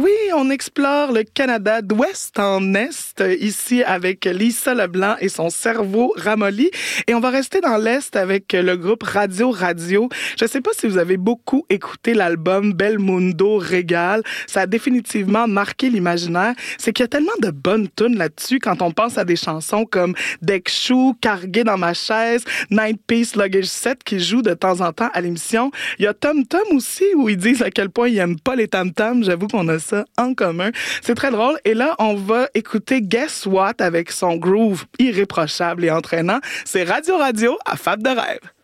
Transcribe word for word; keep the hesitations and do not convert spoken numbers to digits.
Oui, on explore le Canada d'ouest en est, ici avec Lisa Leblanc et son cerveau ramolli. Et on va rester dans l'est avec le groupe Radio Radio. Je ne sais pas si vous avez beaucoup écouté l'album Belmundo Régal. Ça a définitivement marqué l'imaginaire. C'est qu'il y a tellement de bonnes tunes là-dessus quand on pense à des chansons comme Deck Chou, Cargué dans ma chaise, Night Piece Luggage Set qui jouent de temps en temps à l'émission. Il y a Tom Tom aussi où ils disent à quel point ils n'aiment pas les tam-tams. J'avoue qu'on a ça en commun. C'est très drôle. Et là, on va écouter Guess What avec son groove irréprochable et entraînant. C'est Radio Radio à Fab de rêve.